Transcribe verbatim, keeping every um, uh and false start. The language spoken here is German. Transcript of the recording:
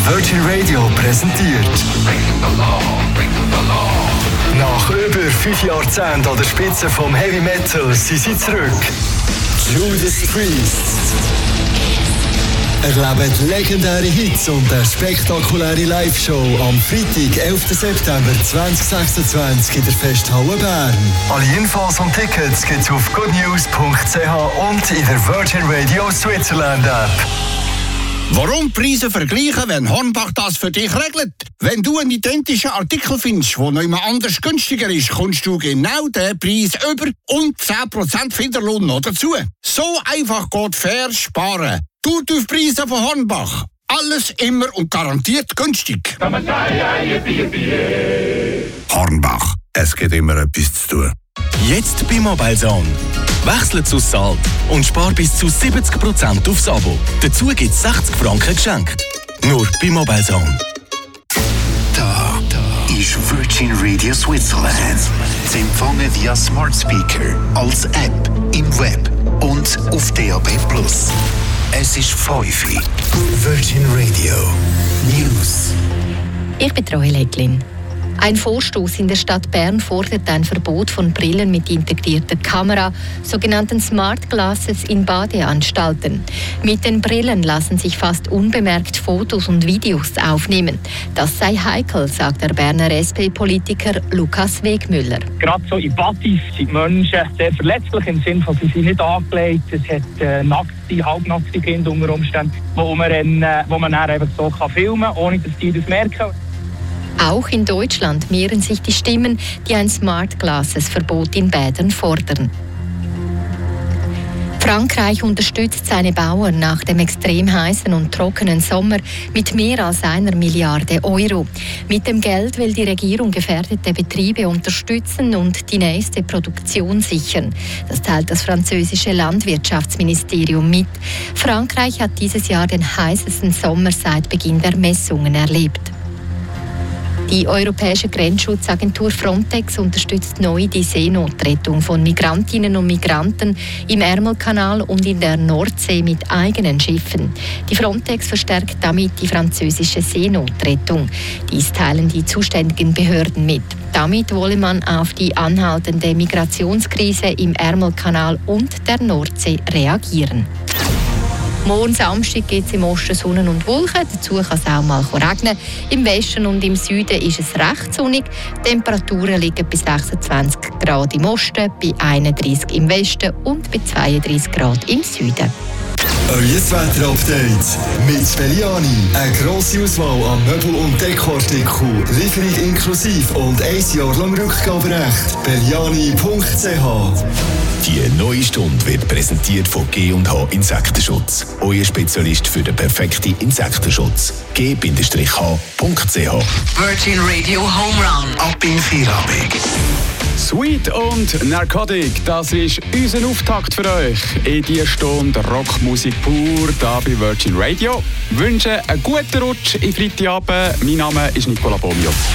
Virgin Radio präsentiert. Nach über fünf Jahrzehnten an der Spitze vom Heavy Metal sind sie zurück. Judas Priest. Erlebt legendäre Hits und eine spektakuläre Live-Show am Freitag, elften September zweitausendsechsundzwanzig in der Festhalle Bern. Alle Infos und Tickets gibt's auf goodnews punkt c h und in der Virgin Radio Switzerland App. Warum Preise vergleichen, wenn Hornbach das für dich regelt? Wenn du einen identischen Artikel findest, der noch jemand anders günstiger ist, kommst du genau den Preis über und zehn Prozent Finderlohn noch dazu. So einfach geht fair sparen. Tut auf Preise von Hornbach. Alles immer und garantiert günstig. Hornbach, es gibt immer etwas zu tun. Jetzt bei Mobilezone. Wechsle zu Salt und spar bis zu siebzig Prozent aufs Abo. Dazu gibt es sechzig Franken geschenkt. Nur bei Mobilezone. Da, da ist Virgin Radio Switzerland. Zu empfangen via Smart Speaker, als App, im Web und auf D A B plus. Es ist fünf Uhr. Virgin Radio News. Ich bin Roy Leglin. Ein Vorstoß in der Stadt Bern fordert ein Verbot von Brillen mit integrierter Kamera, sogenannten Smart Glasses, in Badeanstalten. Mit den Brillen lassen sich fast unbemerkt Fotos und Videos aufnehmen. Das sei heikel, sagt der Berner S P-Politiker Lukas Wegmüller. Gerade so in Badis sind Menschen sehr verletzlich im Sinne von, sie sind nicht angelegt. Es hat äh, nackte, halbnackte Kinder unter Umständen, wo man, äh, wo man dann einfach so kann filmen kann, ohne dass die das merken. Auch in Deutschland mehren sich die Stimmen, die ein Smart Glasses Verbot in Bädern fordern. Frankreich unterstützt seine Bauern nach dem extrem heißen und trockenen Sommer mit mehr als einer Milliarde Euro. Mit dem Geld will die Regierung gefährdete Betriebe unterstützen und die nächste Produktion sichern. Das teilt das französische Landwirtschaftsministerium mit. Frankreich hat dieses Jahr den heißesten Sommer seit Beginn der Messungen erlebt. Die europäische Grenzschutzagentur Frontex unterstützt neu die Seenotrettung von Migrantinnen und Migranten im Ärmelkanal und in der Nordsee mit eigenen Schiffen. Die Frontex verstärkt damit die französische Seenotrettung. Dies teilen die zuständigen Behörden mit. Damit wolle man auf die anhaltende Migrationskrise im Ärmelkanal und der Nordsee reagieren. Morgen Samstag gibt es im Osten Sonne und Wolken. Dazu kann es auch mal regnen. Im Westen und im Süden ist es recht sonnig. Die Temperaturen liegen bei sechsundzwanzig Grad im Osten, bei einunddreißig im Westen und bei zweiunddreißig Grad im Süden. Euer Wetter-Update mit Belliani. Eine grosse Auswahl an Möbel- und Dekoartikeln. Lieferung inklusive und ein Jahr lang Rückgaberecht. belliani punkt c h. Die neue Stunde wird präsentiert von G und H Insektenschutz. Euer Spezialist für den perfekten Insektenschutz. G H punkt c h. Virgin Radio Home Run. Ab in Feierabend. Sweet und Narcotic, das ist unser Auftakt für euch in dieser Stunde Rockmusik pur hier bei Virgin Radio. Ich wünsche einen guten Rutsch in Freitagabend. Mein Name ist Nicola Bomio.